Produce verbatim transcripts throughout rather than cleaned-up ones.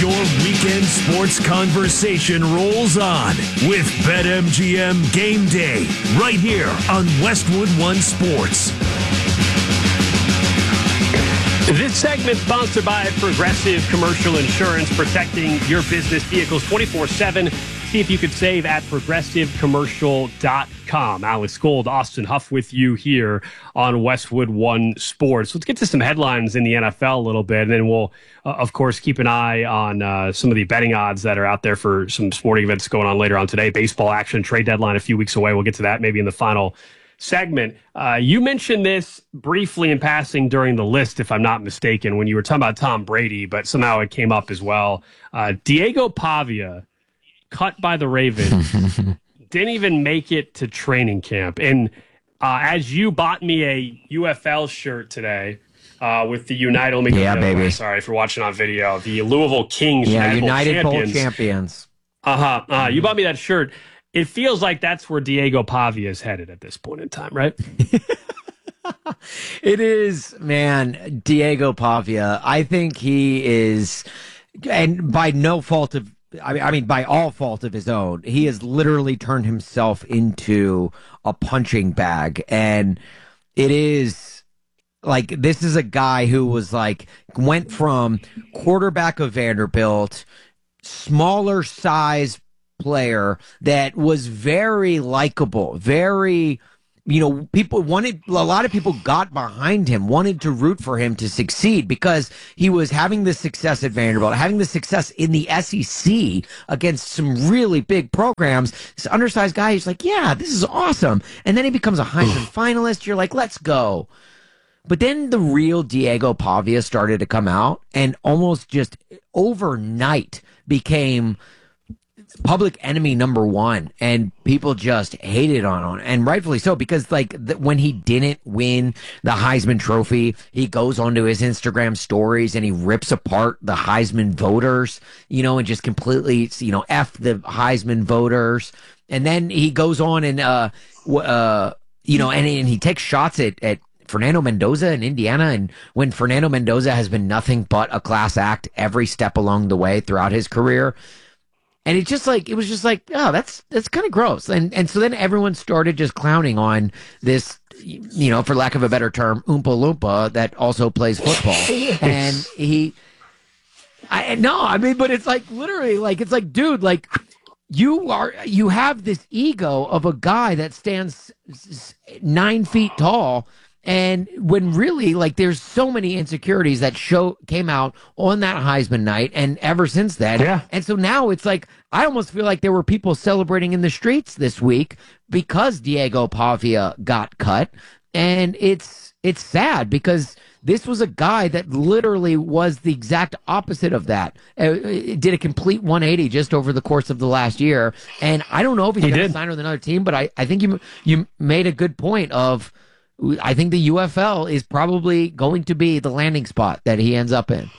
Your weekend sports conversation rolls on with BetMGM Game Day right here on Westwood One Sports. This segment sponsored by Progressive Commercial Insurance, protecting your business vehicles twenty-four seven. See if you could save at progressive commercial dot com. Alex Gold, Austin Huff with you here on Westwood One Sports. Let's get to some headlines in the N F L a little bit, and then we'll, uh, of course, keep an eye on uh, some of the betting odds that are out there for some sporting events going on later on today. Baseball action, trade deadline a few weeks away. We'll get to that maybe in the final segment. Uh, you mentioned this briefly in passing during the list, if I'm not mistaken, when you were talking about Tom Brady, but somehow it came up as well. Uh, Diego Pavia, cut by the Ravens, didn't even make it to training camp. And uh, as you bought me a U F L shirt today uh, with the United, let me yeah, baby. Sorry for watching on video. The Louisville Kings, yeah, United, United Bowl Bowl champions. champions. Uh huh. Uh, you bought me that shirt. It feels like that's where Diego Pavia is headed at this point in time, right? It is, man. Diego Pavia. I think he is, and by no fault of. I mean, I mean, by all fault of his own, he has literally turned himself into a punching bag. And it is like, this is a guy who was like, went from quarterback of Vanderbilt, smaller size player that was very likable, very, you know, people wanted, a lot of people got behind him, wanted to root for him to succeed because he was having the success at Vanderbilt, having the success in the S E C against some really big programs. This undersized guy, he's like, yeah, this is awesome. And then he becomes a Heisman finalist. You're like, let's go. But then the real Diego Pavia started to come out and almost just overnight became public enemy number one, and people just hated on him, and rightfully so, because like the, when he didn't win the Heisman Trophy, he goes onto his Instagram stories and he rips apart the Heisman voters, you know, and just completely, you know, F the Heisman voters. And then he goes on and, uh, uh, you know, and, and he takes shots at, at Fernando Mendoza in Indiana. And when Fernando Mendoza has been nothing but a class act every step along the way throughout his career. And it just like, it was just like, oh, that's, that's kind of gross. And, and so then everyone started just clowning on this, you know, for lack of a better term, Oompa Loompa that also plays football. And he, I, no, I mean, but it's like literally like, it's like, dude, like you are, you have this ego of a guy that stands nine feet tall. And when really, like, there's so many insecurities that show came out on that Heisman night, and ever since then. Yeah. And so now it's like, I almost feel like there were people celebrating in the streets this week because Diego Pavia got cut. And it's it's sad because this was a guy that literally was the exact opposite of that. Uh, it did a complete one eighty just over the course of the last year. And I don't know if he's he going to sign with another team, but I, I think you you made a good point of, I think the U F L is probably going to be the landing spot that he ends up in.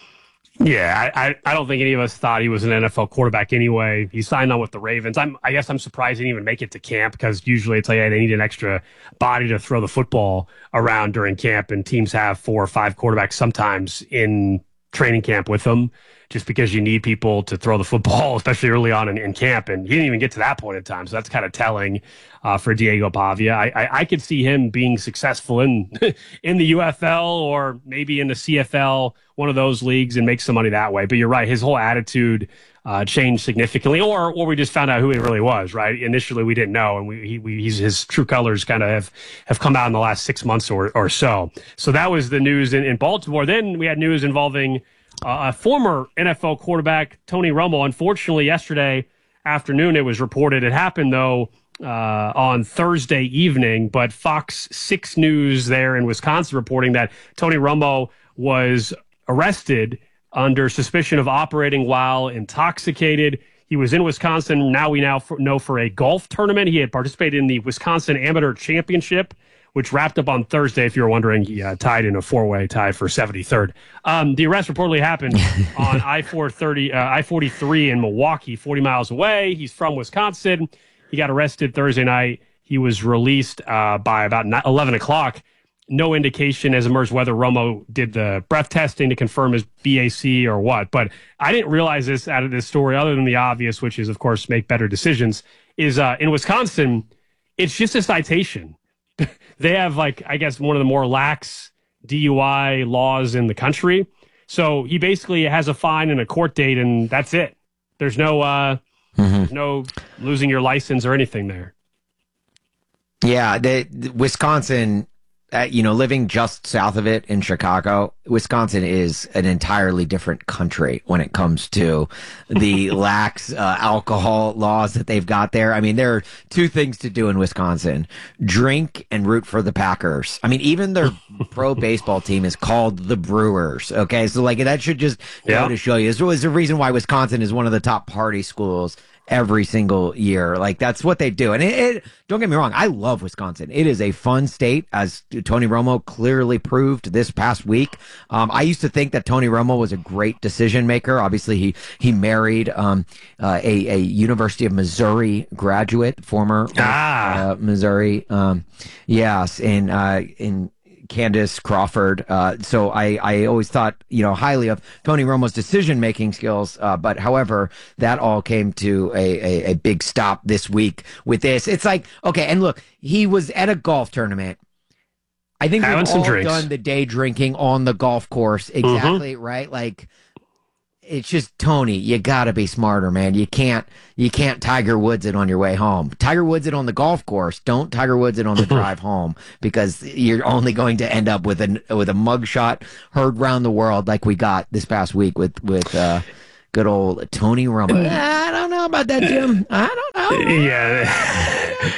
Yeah, I, I don't think any of us thought he was an N F L quarterback anyway. He signed on with the Ravens. I'm, I guess I'm surprised he didn't even make it to camp because usually it's like, hey, they need an extra body to throw the football around during camp, and teams have four or five quarterbacks sometimes in training camp with them just because you need people to throw the football, especially early on in, in camp. And he didn't even get to that point in time. So that's kind of telling uh, for Diego Pavia. I, I, I could see him being successful in in the U F L or maybe in the C F L, one of those leagues, and make some money that way. But you're right. His whole attitude uh, changed significantly, or or we just found out who he really was, right? Initially, we didn't know. And we, he, we he's, his true colors kind of have, have come out in the last six months or, or so. So that was the news in, in Baltimore. Then we had news involving Uh, a former N F L quarterback, Tony Romo. Unfortunately, yesterday afternoon it was reported. It happened, though, uh, on Thursday evening, but Fox six News there in Wisconsin reporting that Tony Romo was arrested under suspicion of operating while intoxicated. He was in Wisconsin. Now we now for, know for a golf tournament. He had participated in the Wisconsin Amateur Championship, which wrapped up on Thursday. If you're wondering, he uh, tied in a four-way tie for seventy-third. Um, the arrest reportedly happened on I four thirty, uh, I forty-three in Milwaukee, forty miles away. He's from Wisconsin. He got arrested Thursday night. He was released uh, by about eleven o'clock. no indication has emerged whether Romo did the breath testing to confirm his B A C or what. But I didn't realize this out of this story, other than the obvious, which is, of course, make better decisions, is uh, in Wisconsin, it's just a citation. They have, like, I guess, one of the more lax D U I laws in the country. So he basically has a fine and a court date, and that's it. There's no, uh, mm-hmm. there's no losing your license or anything there. Yeah, the, the Wisconsin, uh, you know, living just south of it in Chicago, Wisconsin is an entirely different country when it comes to the lax uh, alcohol laws that they've got there. I mean, there are two things to do in Wisconsin: drink and root for the Packers. I mean, even their pro baseball team is called the Brewers. Okay, so like that should just yeah. go to show you. This was the reason why Wisconsin is one of the top party schools every single year. Like, that's what they do. And it, it, don't get me wrong, I love Wisconsin. It is a fun state, as Tony Romo clearly proved this past week. Um, I used to think that Tony Romo was a great decision maker. Obviously, he he married um, uh, a, a University of Missouri graduate, former ah. uh, Missouri. Um, yes, in uh, in. Candace Crawford. Uh, so I, I always thought, you know, highly of Tony Romo's decision-making skills. Uh, but however, that all came to a, a, a big stop this week with this. It's like, okay, and look, he was at a golf tournament. I think Having we've some all drinks. done the day drinking on the golf course. Exactly, mm-hmm. right? Like, it's just, Tony, you gotta be smarter, man. You can't, you can't Tiger Woods it on your way home. Tiger Woods it on the golf course. Don't Tiger Woods it on the drive home, because you're only going to end up with a with a mugshot heard round the world like we got this past week with with uh, good old Tony Romo. I don't know about that, Jim. I don't know. Yeah.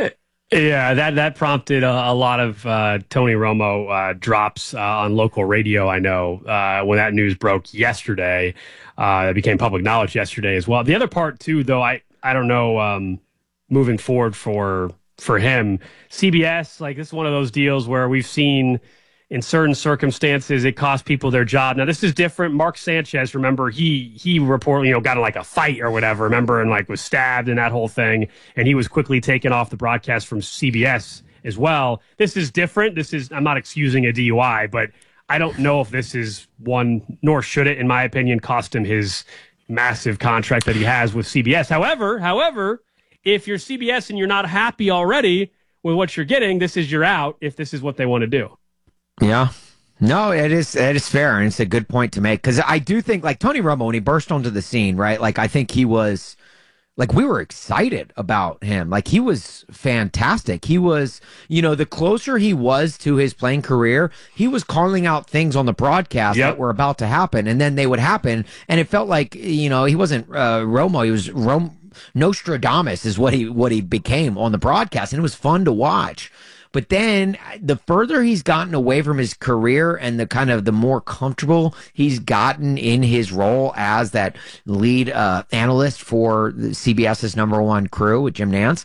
Yeah, that, that prompted a, a lot of uh, Tony Romo uh, drops uh, on local radio, I know, uh, when that news broke yesterday. Uh, it became public knowledge yesterday as well. The other part, too, though, I, I don't know, um, moving forward for for him, C B S, like, this is one of those deals where we've seen in certain circumstances it cost people their job. Now, this is different. Mark Sanchez, remember, he he reportedly, you know, got in like a fight or whatever, remember, and like was stabbed and that whole thing, and he was quickly taken off the broadcast from C B S as well. This is different. This is, I'm not excusing a D U I, but I don't know if this is one, nor should it, in my opinion, cost him his massive contract that he has with C B S. However, however, if you're C B S and you're not happy already with what you're getting, this is your out if this is what they want to do. Yeah. No, it is it is fair, and it's a good point to make, because I do think, like, Tony Romo, when he burst onto the scene, right, like, I think he was, like, we were excited about him. Like, he was fantastic. He was, you know, the closer he was to his playing career, he was calling out things on the broadcast yep. that were about to happen, and then they would happen, and it felt like, you know, he wasn't uh, Romo, he was Rom- Nostradamus is what he what he became on the broadcast, and it was fun to watch. But then the further he's gotten away from his career and the kind of the more comfortable he's gotten in his role as that lead uh, analyst for CBS's number one crew with Jim Nantz,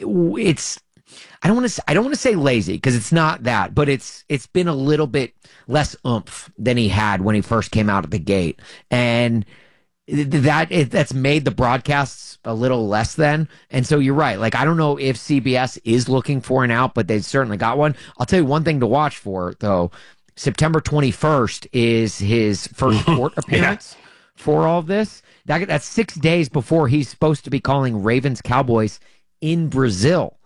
it's, I don't want to I don't want to say lazy, because it's not that, but it's it's been a little bit less oomph than he had when he first came out of the gate. And that it, that's made the broadcasts a little less than. And so you're right. Like, I don't know if C B S is looking for an out, but they've certainly got one. I'll tell you one thing to watch for, though. September twenty-first is his first court appearance yeah. for all of this. That, that's six days before he's supposed to be calling Ravens Cowboys in Brazil.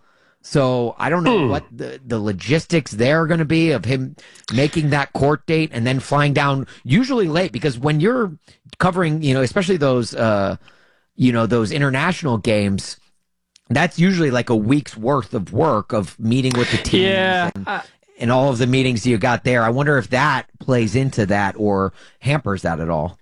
So I don't know mm. what the, the logistics there are going to be of him making that court date and then flying down usually late, because when you're covering, you know, especially those, uh, you know, those international games, that's usually like a week's worth of work of meeting with the teams yeah. and, uh, and all of the meetings you got there. I wonder if that plays into that or hampers that at all.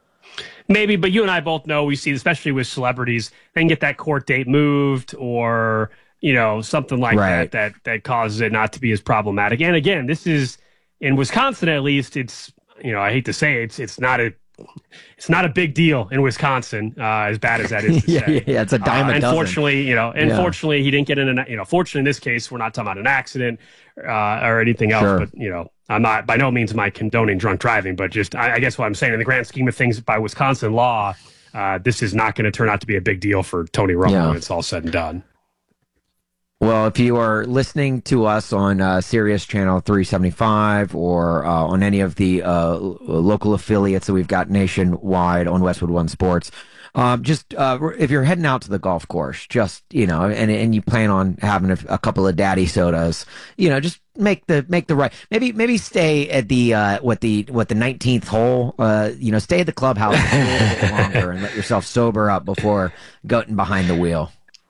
Maybe, but you and I both know, we see, especially with celebrities, they can get that court date moved or, you know, something like right. that, that that causes it not to be as problematic. And again, this is, in Wisconsin at least, it's, you know, I hate to say it, it's it's not a it's not a big deal in Wisconsin, uh, as bad as that is to yeah, say. Yeah, it's a dime uh, a dozen. Unfortunately, you know, Yeah. unfortunately, he didn't get in an, you know, fortunately in this case, we're not talking about an accident uh, or anything else, Sure. but, you know, I'm not, by no means am I condoning drunk driving, but just, I, I guess what I'm saying, in the grand scheme of things, by Wisconsin law, uh, this is not going to turn out to be a big deal for Tony Romo Yeah. when it's all said and done. Well, if you are listening to us on uh, Sirius Channel three seventy-five or uh, on any of the uh, local affiliates that we've got nationwide on Westwood One Sports, um, just uh, if you're heading out to the golf course, just, you know, and and you plan on having a, a couple of daddy sodas, you know, just make the make the right. Maybe maybe stay at the uh, what the what the nineteenth hole. Uh, you know, stay at the clubhouse a little bit longer and let yourself sober up before going behind the wheel.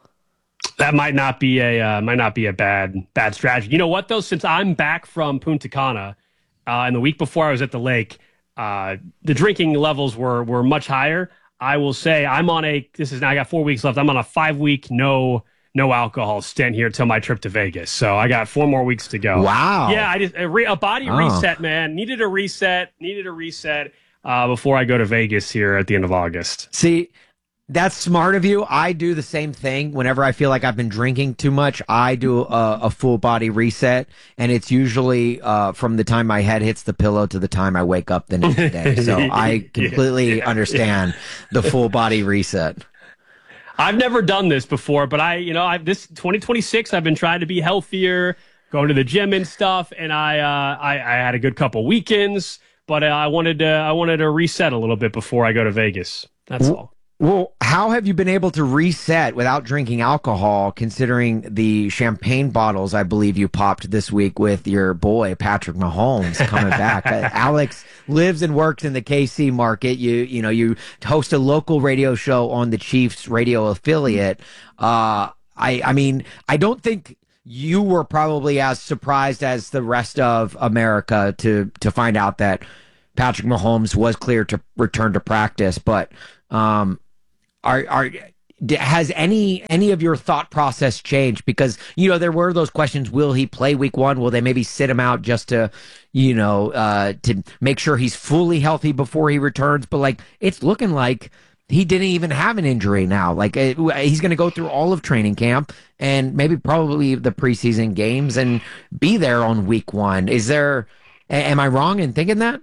That might not be a uh, might not be a bad bad strategy. You know what though? Since I'm back from Punta Cana, uh, and the week before I was at the lake, uh, the drinking levels were were much higher. I will say I'm on a. This is now I got four weeks left. I'm on a five week no no alcohol stint here till my trip to Vegas. So I got four more weeks to go. Wow. Yeah, I just a, re, a body oh. reset, man. Needed a reset. Needed a reset uh, before I go to Vegas here at the end of August. See. That's smart of you. I do the same thing. Whenever I feel like I've been drinking too much, I do a, a full body reset, and it's usually uh, from the time my head hits the pillow to the time I wake up the next day. So I completely yeah, understand yeah. the full body reset. I've never done this before, but I, you know, I this twenty twenty-six, I've been trying to be healthier, going to the gym and stuff, and I, uh, I, I had a good couple weekends, but uh, I wanted to, I wanted to reset a little bit before I go to Vegas. That's all. Well, how have you been able to reset without drinking alcohol, considering the champagne bottles I believe you popped this week with your boy, Patrick Mahomes, coming back? uh, Alex lives and works in the K C market. You you know, you host a local radio show on the Chiefs radio affiliate. Uh, I, I mean, I don't think you were probably as surprised as the rest of America to, to find out that Patrick Mahomes was clear to return to practice, but um, Are are has any any of your thought process changed? Because, you know, there were those questions: will he play week one? Will they maybe sit him out just to, you know, uh, to make sure he's fully healthy before he returns? But like, it's looking like he didn't even have an injury now. Like, uh, he's going to go through all of training camp and maybe probably the preseason games and be there on week one. Is there? Am I wrong in thinking that?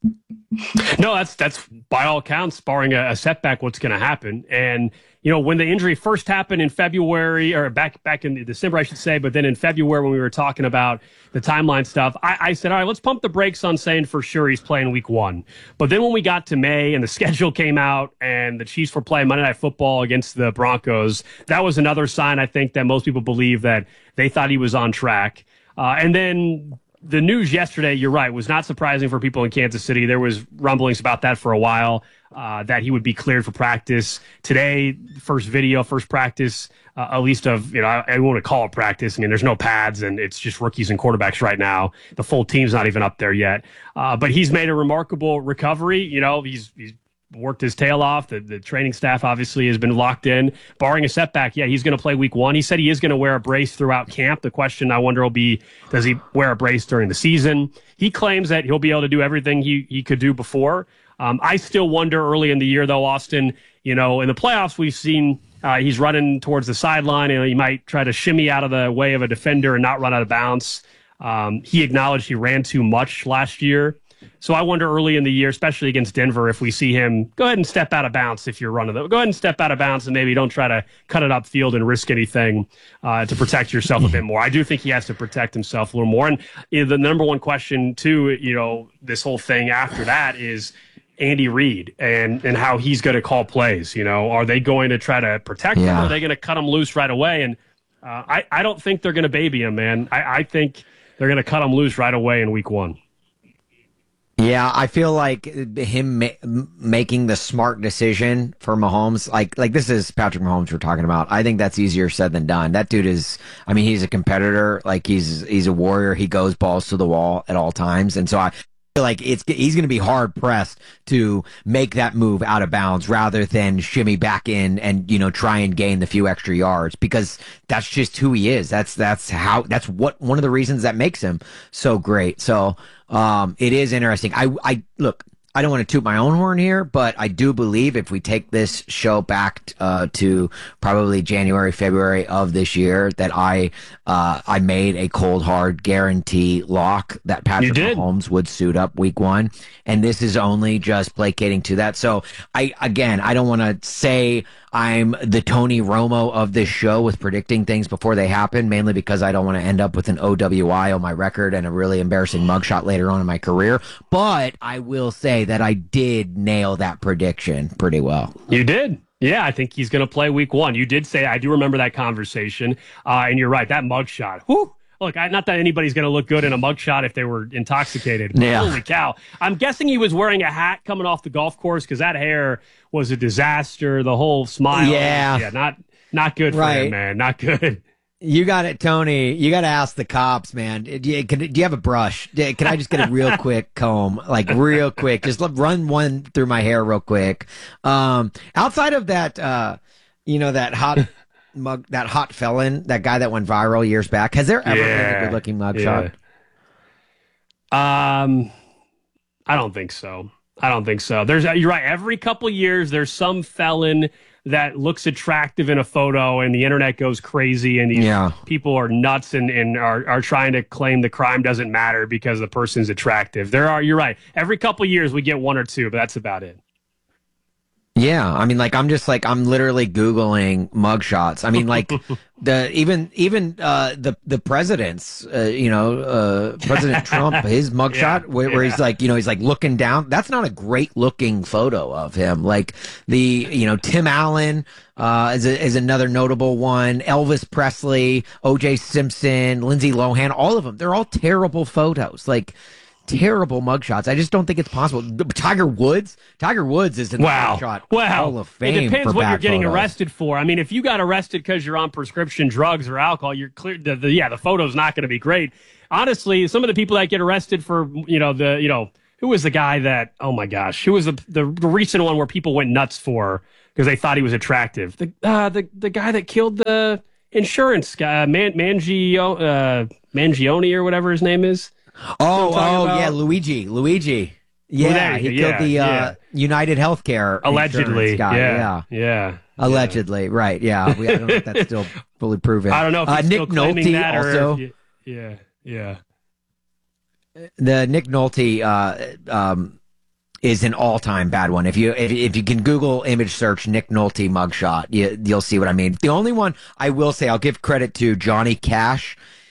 No, that's that's by all accounts, barring a, a setback, what's going to happen. And, you know, when the injury first happened in February, or back back in December, I should say, but then in February when we were talking about the timeline stuff, I, I said, all right, let's pump the brakes on saying for sure he's playing week one. But then when we got to May and the schedule came out and the Chiefs were playing Monday Night Football against the Broncos, that was another sign, I think, that most people believe that they thought he was on track. Uh, and then the news yesterday, you're right, was not surprising for people in Kansas City. There was rumblings about that for a while, uh, that he would be cleared for practice. Today, first video, first practice, uh, at least of, you know, I, I want to call it practice. I mean, there's no pads, and it's just rookies and quarterbacks right now. The full team's not even up there yet. Uh, but he's made a remarkable recovery. You know, he's he's worked his tail off. The, the training staff obviously has been locked in. Barring a setback, yeah, he's going to play week one. He said he is going to wear a brace throughout camp. The question I wonder will be, does he wear a brace during the season? He claims that he'll be able to do everything he, he could do before. Um, I still wonder early in the year, though, Austin, you know, in the playoffs, we've seen uh, he's running towards the sideline, and he might try to shimmy out of the way of a defender and not run out of bounds. Um, he acknowledged he ran too much last year. So I wonder early in the year, especially against Denver, if we see him go ahead and step out of bounds if you're running the, go ahead and step out of bounds and maybe don't try to cut it upfield and risk anything uh, to protect yourself a bit more. I do think he has to protect himself a little more. And you know, the number one question too, you know, this whole thing after that is Andy Reid and, and how he's going to call plays. You know, are they going to try to protect yeah. him? Or are they going to cut him loose right away? And uh, I, I don't think they're going to baby him, man. I, I think they're going to cut him loose right away in week one. Yeah, I feel like him ma- making the smart decision for Mahomes, like like this is Patrick Mahomes we're talking about. I think that's easier said than done. That dude is, I mean, he's a competitor. Like he's he's a warrior. He goes balls to the wall at all times, and so I feel like it's he's going to be hard pressed to make that move out of bounds rather than shimmy back in and, you know, try and gain the few extra yards, because that's just who he is. That's that's how that's what one of the reasons that makes him so great. So. Um, it is interesting. I, I look, I don't want to toot my own horn here, but I do believe if we take this show back uh, to probably January, February of this year, that I uh, I made a cold hard guarantee lock that Patrick Mahomes would suit up week one, and this is only just placating to that. So I again, I don't want to say I'm the Tony Romo of this show with predicting things before they happen, mainly because I don't want to end up with an O W I on my record and a really embarrassing mugshot later on in my career. But I will say that I did nail that prediction pretty well. You did. Yeah, I think he's going to play week one. You did say, I do remember that conversation. Uh, and you're right, that mugshot. Whew. Look, I, not that anybody's going to look good in a mugshot if they were intoxicated. Yeah. Holy cow. I'm guessing he was wearing a hat coming off the golf course because that hair was a disaster. The whole smile. Yeah. Yeah, not, not good for Right. him, man. Not good. You got it, Tony. You got to ask the cops, man. Do you, can, do you have a brush? Do- Can I just get a real quick comb? Like, real quick. Just let, run one through my hair real quick. Um, outside of that, uh, you know, that hot mug, that hot felon, that guy that went viral years back, has there ever been Yeah. a good looking mugshot? Yeah. Um, I don't think so. I don't think so. There's, you're right. Every couple years, there's some felon that looks attractive in a photo and the internet goes crazy and these Yeah. people are nuts and, and are, are trying to claim the crime doesn't matter because the person's attractive. There are, you're right. Every couple years we get one or two, but that's about it. Yeah, I mean, like, I'm just like, I'm literally Googling mugshots. I mean, like, the even even uh, the the president's, uh, you know, uh, President Trump, his mugshot, Yeah, where, where yeah. he's like, you know, he's like looking down. That's not a great looking photo of him. Like the, you know, Tim Allen uh, is a, is another notable one. Elvis Presley, O J Simpson, Lindsay Lohan, all of them. They're all terrible photos. Like. Terrible mugshots. I just don't think it's possible. Tiger Woods, Tiger Woods is in the Wow. mugshot Wow. Hall of Fame. It depends for what you're bad getting photos. arrested for. I mean, if you got arrested because you're on prescription drugs or alcohol, you're clear. The, the, yeah, the photo's not going to be great. Honestly, some of the people that get arrested for, you know, the, you know, who was the guy that, oh my gosh, who was the, the, the recent one where people went nuts for because they thought he was attractive? The, uh, the, the guy that killed the insurance guy, Man, Mangio, uh, Mangione or whatever his name is. Oh, I'm talking oh, about? yeah, Luigi, Luigi. Yeah, there he you killed go, the yeah, uh, yeah. United Healthcare Allegedly. insurance guy. Yeah. Yeah, Yeah. allegedly. Right? Yeah, we, I don't know if that's still fully proven. I don't know if uh, he's Nick still claiming Nolte that or also. if you- yeah. Yeah. The Nick Nolte uh, um, is an all-time bad one. If you if, if you can Google image search Nick Nolte mugshot, you, you'll see what I mean. The only one I will say, I'll give credit to Johnny Cash.